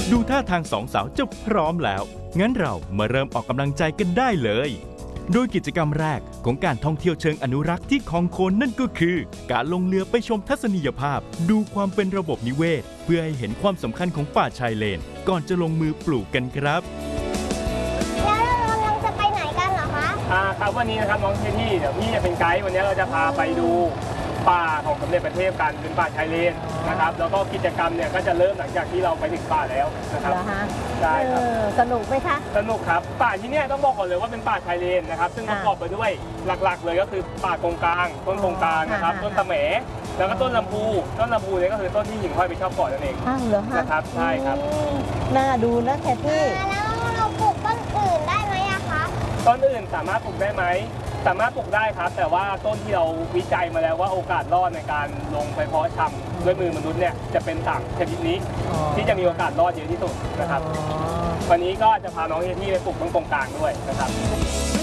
ดูท่าทางสองสาวจะพร้อมแล้วงั้นเรามาเริ่มออกกำลังใจกันได้เลยโดยกิจกรรมแรกของการท่องเที่ยวเชิงอนุรักษ์ที่คลองโคนนั่นก็คือการลงเรือไปชมทัศนียภาพดูความเป็นระบบนิเวศเพื่อให้เห็นความสำคัญของป่าชายเลนก่อนจะลงมือปลูกกันครับแล้วเรากำลังจะไปไหนกันเหรอคะครับวันนี้นะครับน้องเทที่เดี๋ยวพี่จะเป็นไกด์วันนี้เราจะพาไปดูป่าของสมเด็จพระเทพกันเป็นป่าชายเลนนะครับแล้วก็กิจกรรมเนี่ยก็จะเริ่มหลังจากที่เราไปถึงป่าแล้วนะครับใช่ครับสนุกไหมคะสนุกครับป่าที่นี่ต้องบอกก่อนเลยว่าเป็นป่าชายเลนนะครับซึ่งประกอบไปด้วยหลักๆเลยก็คือป่ากงกลางต้นกงกลางนะครับต้นตะแหมแล้วก็ต้นลำพูเนี่ยก็คือต้นที่หิ่งห้อยไปชอบเกาะนั่นเองเหรอคะนะครับใช่ครับน่าดูนะแคทที่แล้วเราปลูกต้นอื่นได้ไหมอะคะต้นอื่นสามารถปลูกได้ไหมสามารถปลูกได้ครับแต่ว่าต้นที่เราวิจัยมาแล้วว่าโอกาสรอดในการลงไปเพาะชำด้วยมือมนุษย์เนี่ยจะเป็น3ชนิดนี้ที่จะมีโอกาสรอดเยอะที่สุดนะครับวันนี้ก็จะพาน้องที่ไปปลูกต้นกงกลางด้วยนะครับ